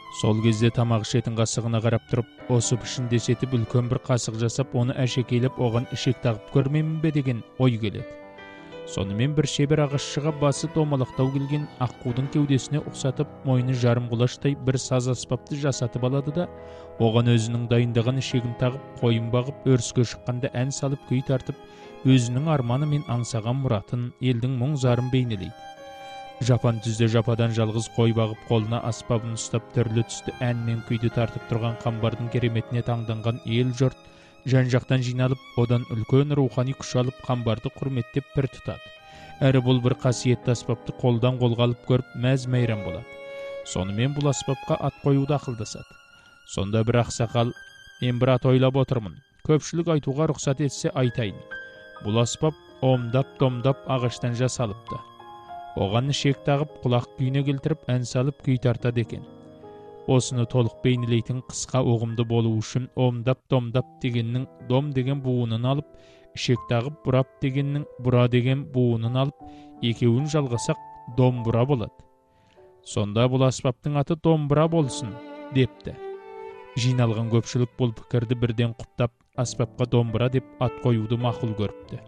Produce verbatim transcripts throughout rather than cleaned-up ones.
Сол кезде тамақ ішетін қасығына қарап тұрып, осы пішіндесетіп үлкен бір қасық жасап, оны әшекейлеп, оған ішек тағып көрмеймін бе деген ой келеді. Сонымен бір шебер ағашшыға басы домалақтау келген аққудың кеудесіне ұқсатып, мойны жарым құлаштай бір саз аспапты жасатып алады да, оған өзінің дайындаған ішегін тағып, қойын бағып, өріске шыққанда ән салып, күй тартып, өзінің арманы мен аңсаған мұратын, елдің мұң зарын бейнелейді. Жапан түзде жападан жалғыз қой бағып, қолына аспабын ұстап, түрлі түсті ән мен күйді тартып тұрған қамбардың кереметіне таңданған ел жұрт жан-жақтан жиналып, одан үлкен рухани күш алып, қамбарды құрметтеп пір тұтады. Әрі бұл бір қасиетті аспапты қолдан қолға алып көріп, мәз-мәйрам болады. Сонымен бұл аспапқа ат қоюды ақылдасады. Сонда бір ақсақал, мен бір ат ойлап отырмын, көпшілік айтуға рұқсат етсе айтайын. Бұл аспап омдап-томдап ағаштан жасалыпты. Оған ішек тағып, құлақ күйіне келтіріп, ән салып, күй тартады екен. Осыны толық бейнелейтін қысқа ұғымды болу үшін омдап-томдап дегеннің дом деген буынын алып, ішек тағып бұрап дегеннің бұра деген буынын алып, екеуін жалғасақ домбыра болады. Сонда бұл аспаптың аты домбыра болсын, депті. Жиналған көпшілік бұл пікірді бірден құптап, аспапқа домбыра деп ат қоюды мақұл көріпті.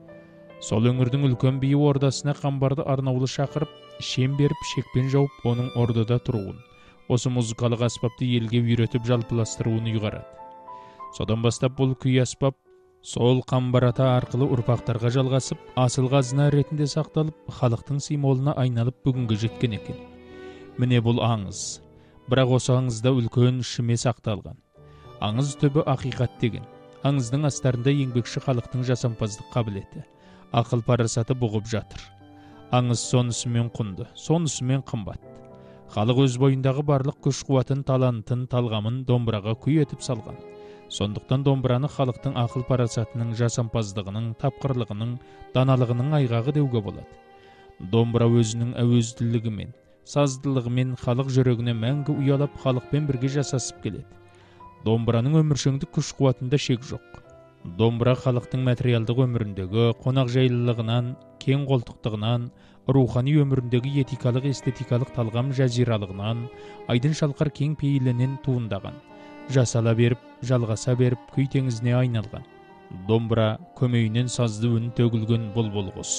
Сол өңірдің үлкен биі ордасына қамбарды арнаулы шақырып, шем беріп, шекпен жауып, оның ордада тұруын, осы музыкалық аспапты елге үйретіп жалпыластыруын ұйғарады. Содан бастап бұл күй аспап сол қамбар ата арқылы ұрпақтарға жалғасып, асыл қазына ретінде сақталып, халықтың символына айналып бүгінгі жеткен екен. Міне бұл аңыз. Бірақ осы аңызда үлкен шіме сақталған. Аңыз түбі ақиқат деген. Аңыздың астарында еңбекші халықтың жасампаздық қабілеті, ақыл парасаты бұғып жатыр. Аңыз сонысымен құнды, сонысымен қымбат. Халық өз бойындағы барлық күш қуатын, талантын, талғамын домбыраға күй етіп салған. Сондықтан домбыраны халықтың ақыл парасатының, жасампаздығының, тапқырлығының, даналығының айғағы деуге болады. Домбыра өзінің әуезділігімен, саздылығымен халық жүрегіне мәңгі ұялап, халықпен бірге жасасып келеді. Домбыраның өміршеңдік күш қуатында шек жоқ. Домбыра халықтың материалдық өміріндегі қонақ жайлылығынан, кең қолтықтығынан, рухани өміріндегі этикалық, эстетикалық талғам жазиралығынан, айдын шалқар кең пейілінен туындаған. Жасала беріп, жалғаса беріп, күй теңізіне айналған. Домбыра көмейінен сазды үн төгілген бұлбұл құс.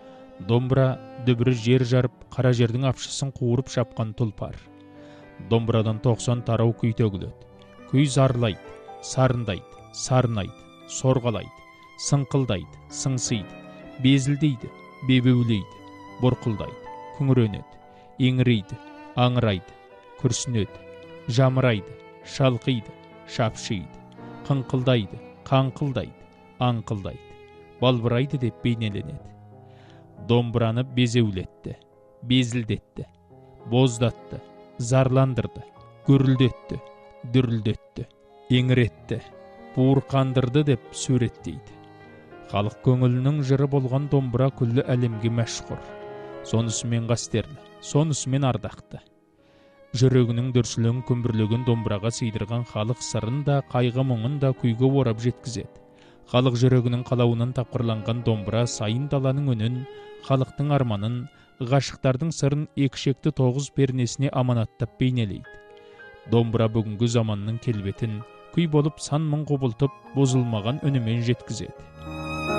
Домбыра дүбірі жер жарып, қара жердің апшысын қуырып шапқан тұлпар. Домбырадан тоқсан тарау күй төгіледі. Күй зарлайды, сарындайды, сарнайды, сорғалайды, сыңқылдайды, сыңсиды, безілдейді, бебеулейді, бұрқылдайды, күңіренеді, еңірейді, аңырайды, күрсінеді, жамырайды, шалқиды, шапшиды, қыңқылдайды, қаңқылдайды, аңқылдайды, балбырайды деп бейнеленеді. Домбыраны безеулетті, безілдетті, боздатты, зарландырды, гүрілдетті, дүрілдетті, еңіретті, буырқандырды деп суреттейді. Халық көңілінің жыры болған домбыра күллі әлемге мәшһүр. Сонысымен қастерлі, сонысымен ардақты. Жүрегінің дүрсілін күмбірлеген домбыраға сейдірған халық сырын да, қайғы мұңын да күйге орап жеткізеді. Халық жүрегінің қалауынан тапқырланған домбыра сайын даланың үнін, халықтың арманын, ғашықтардың сырын екішекті тоғыз пернесіне аманаттап бейнелейді. Домбыра бүгінгі заманның келбетін, күй болып сан мың құбылтып, бұзылмаған үнімен жеткізеді.